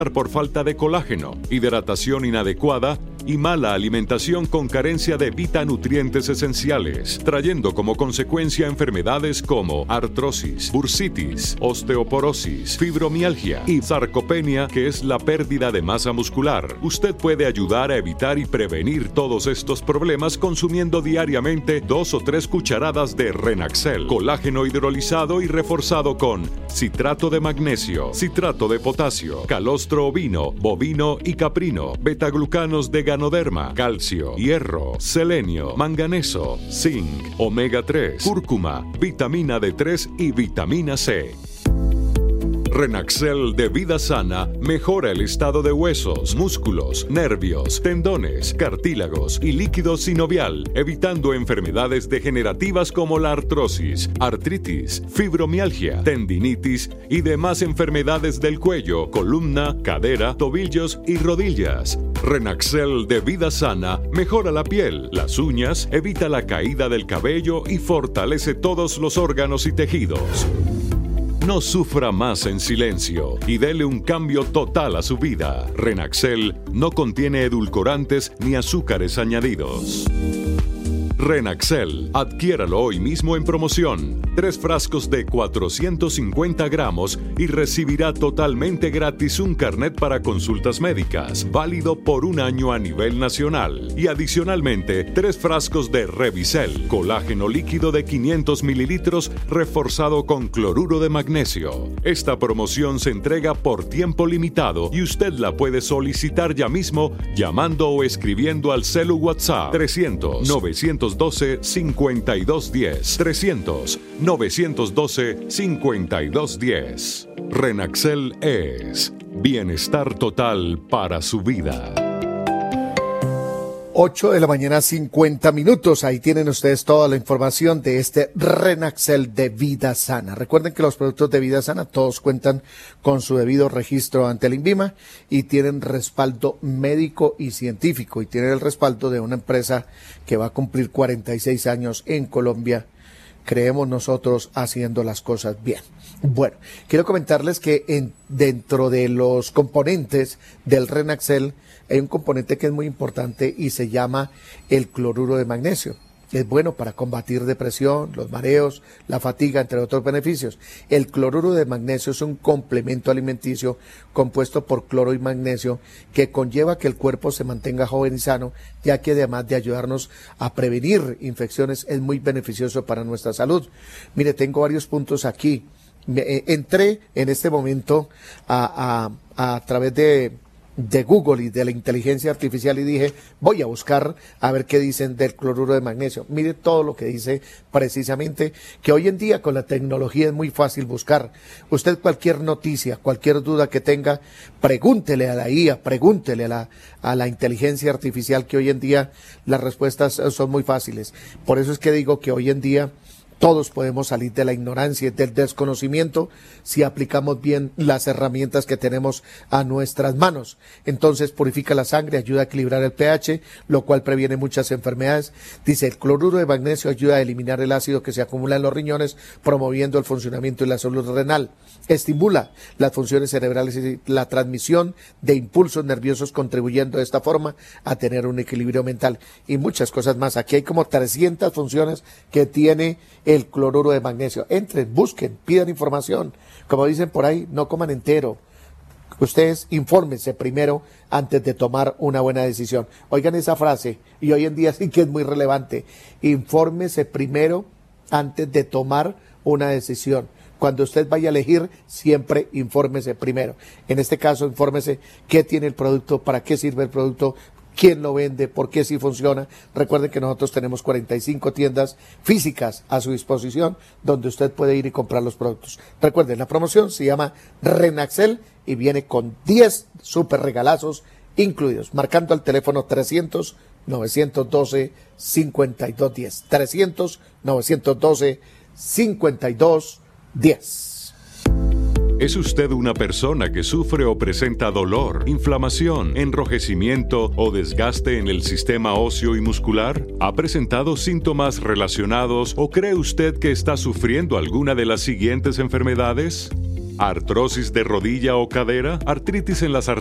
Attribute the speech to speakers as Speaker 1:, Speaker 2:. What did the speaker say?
Speaker 1: por falta de colágeno, hidratación inadecuada y mala alimentación con carencia de vitanutrientes esenciales, trayendo como consecuencia enfermedades como artrosis, bursitis, osteoporosis, fibromialgia y sarcopenia, que es la pérdida de masa muscular. Usted puede ayudar a evitar y prevenir todos estos problemas consumiendo diariamente 2 o 3 cucharadas de Renaxel, colágeno hidrolizado y reforzado con citrato de magnesio, citrato de potasio, calostro ovino, bovino y caprino, betaglucanos de ganoderma, calcio, hierro, selenio, manganeso, zinc, omega 3, cúrcuma, vitamina D3 y vitamina C. Renaxel de Vida Sana mejora el estado de huesos, músculos, nervios, tendones, cartílagos y líquido sinovial, evitando enfermedades degenerativas como la artrosis, artritis, fibromialgia, tendinitis y demás enfermedades del cuello, columna, cadera, tobillos y rodillas. Renaxel de Vida Sana mejora la piel, las uñas, evita la caída del cabello y fortalece todos los órganos y tejidos. No sufra más en silencio y dele un cambio total a su vida. Renaxel no contiene edulcorantes ni azúcares añadidos. Renaxel, adquiéralo hoy mismo en promoción. 3 frascos de 450 gramos y recibirá totalmente gratis un carnet para consultas médicas, válido por 1 año a nivel nacional. Y adicionalmente, 3 frascos de Revicel, colágeno líquido de 500 mililitros reforzado con cloruro de magnesio. Esta promoción se entrega por tiempo limitado y usted la puede solicitar ya mismo llamando o escribiendo al celu WhatsApp 300-912-5210. 300-912-5210. Renaxel es bienestar total para su vida.
Speaker 2: 8 de la mañana, 50 minutos. Ahí tienen ustedes toda la información de este Renaxel de Vida Sana. Recuerden que los productos de Vida Sana todos cuentan con su debido registro ante el INVIMA y tienen respaldo médico y científico, y tienen el respaldo de una empresa que va a cumplir 46 años en Colombia. Creemos nosotros haciendo las cosas bien. Bueno, quiero comentarles que dentro de los componentes del Renaxel hay un componente que es muy importante y se llama el cloruro de magnesio. Es bueno para combatir depresión, los mareos, la fatiga, entre otros beneficios. El cloruro de magnesio es un complemento alimenticio compuesto por cloro y magnesio que conlleva que el cuerpo se mantenga joven y sano, ya que además de ayudarnos a prevenir infecciones es muy beneficioso para nuestra salud. Mire, tengo varios puntos aquí. Entré en este momento a través de Google y de la inteligencia artificial y dije, voy a buscar a ver qué dicen del cloruro de magnesio. Mire todo lo que dice precisamente, que hoy en día con la tecnología es muy fácil buscar. Usted cualquier noticia, cualquier duda que tenga, pregúntele a la IA, pregúntele a la inteligencia artificial, que hoy en día las respuestas son muy fáciles. Por eso es que digo que hoy en día todos podemos salir de la ignorancia y del desconocimiento si aplicamos bien las herramientas que tenemos a nuestras manos. Entonces purifica la sangre, ayuda a equilibrar el pH, lo cual previene muchas enfermedades. Dice, el cloruro de magnesio ayuda a eliminar el ácido que se acumula en los riñones, promoviendo el funcionamiento y la salud renal. Estimula las funciones cerebrales y la transmisión de impulsos nerviosos, contribuyendo de esta forma a tener un equilibrio mental y muchas cosas más. Aquí hay como 300 funciones que tiene el cloruro de magnesio. Entren, busquen, pidan información. Como dicen por ahí, no coman entero. Ustedes infórmense primero antes de tomar una buena decisión. Oigan esa frase, y hoy en día sí que es muy relevante. Infórmese primero antes de tomar una decisión. Cuando usted vaya a elegir, siempre infórmese primero. En este caso, infórmese qué tiene el producto, para qué sirve el producto, quién lo vende, por qué sí funciona. Recuerden que nosotros tenemos 45 tiendas físicas a su disposición donde usted puede ir y comprar los productos. Recuerden, la promoción se llama Renaxel y viene con 10 super regalazos incluidos, marcando al teléfono 300-912-5210. 300-912-5210.
Speaker 1: ¿Es usted una persona que sufre o presenta dolor, inflamación, enrojecimiento o desgaste en el sistema óseo y muscular? ¿Ha presentado síntomas relacionados o cree usted que está sufriendo alguna de las siguientes enfermedades? ¿Artrosis de rodilla o cadera? ¿Artritis en las arterias?